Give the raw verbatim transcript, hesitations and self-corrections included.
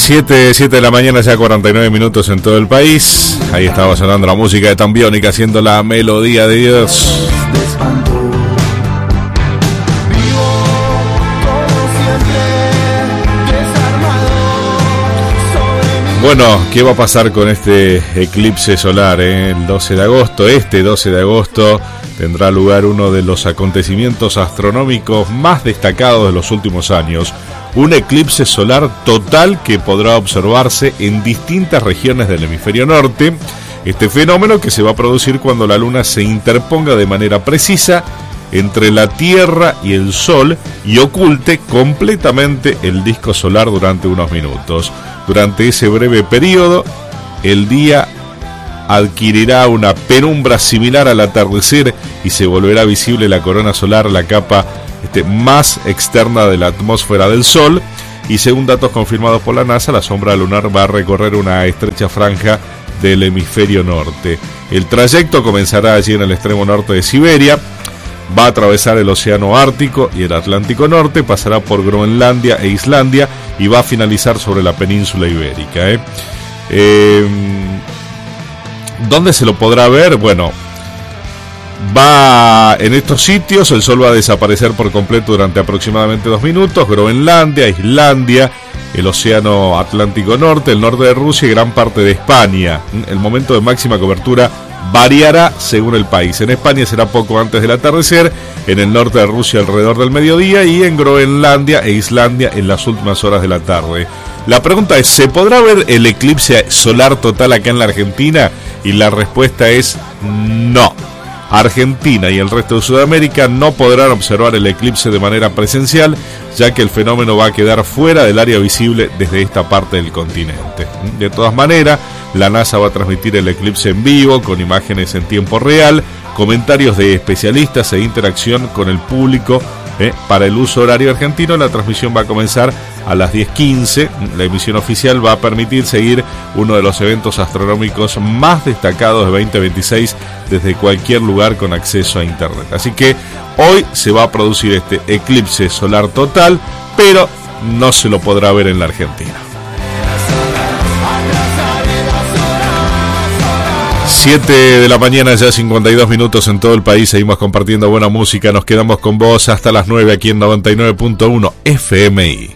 siete de la mañana, ya cuarenta y nueve minutos en todo el país. Ahí estaba sonando la música de Tambiónica haciendo la melodía de Dios. Bueno, ¿qué va a pasar con este eclipse solar? Eh? El doce de agosto, este doce de agosto, tendrá lugar uno de los acontecimientos astronómicos más destacados de los últimos años. Un eclipse solar total que podrá observarse en distintas regiones del hemisferio norte. Este fenómeno que se va a producir cuando la luna se interponga de manera precisa entre la Tierra y el Sol y oculte completamente el disco solar durante unos minutos. Durante ese breve periodo, el día adquirirá una penumbra similar al atardecer y se volverá visible la corona solar, la capa este, más externa de la atmósfera del Sol. Y según datos confirmados por la NASA, la sombra lunar va a recorrer una estrecha franja del hemisferio norte. El trayecto comenzará allí en el extremo norte de Siberia, va a atravesar el océano Ártico y el Atlántico Norte, pasará por Groenlandia e Islandia y va a finalizar sobre la península ibérica. ¿eh? Eh, ¿Dónde se lo podrá ver? Bueno, va en estos sitios, el Sol va a desaparecer por completo durante aproximadamente dos minutos. Groenlandia, Islandia, el océano Atlántico Norte, el norte de Rusia y gran parte de España. El momento de máxima cobertura variará según el país. En España será poco antes del atardecer, en el norte de Rusia alrededor del mediodía y en Groenlandia e Islandia en las últimas horas de la tarde. La pregunta es, ¿se podrá ver el eclipse solar total acá en la Argentina? Y la respuesta es no. Argentina y el resto de Sudamérica no podrán observar el eclipse de manera presencial, ya que el fenómeno va a quedar fuera del área visible desde esta parte del continente. De todas maneras, la NASA va a transmitir el eclipse en vivo, con imágenes en tiempo real, comentarios de especialistas e interacción con el público. Eh, para el uso horario argentino, la transmisión va a comenzar a las diez quince. La emisión oficial va a permitir seguir uno de los eventos astronómicos más destacados de veinte veintiséis desde cualquier lugar con acceso a internet. Así que hoy se va a producir este eclipse solar total, pero no se lo podrá ver en la Argentina. siete de la mañana, ya cincuenta y dos minutos en todo el país. Seguimos compartiendo buena música. Nos quedamos con vos hasta las nueve aquí en noventa y nueve punto uno F M I.